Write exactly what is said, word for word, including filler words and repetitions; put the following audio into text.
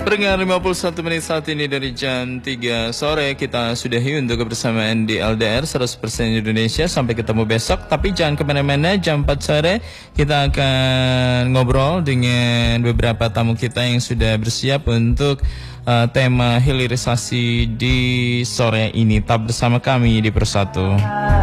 Pendengar lima puluh satu menit saat ini dari jam tiga sore kita sudahi untuk kebersamaan di L D R seratus persen Indonesia. Sampai ketemu besok, tapi jangan kemana-mana. Jam empat sore kita akan ngobrol dengan beberapa tamu kita yang sudah bersiap untuk uh, tema hilirisasi di sore ini. Tetap bersama kami di Persatu.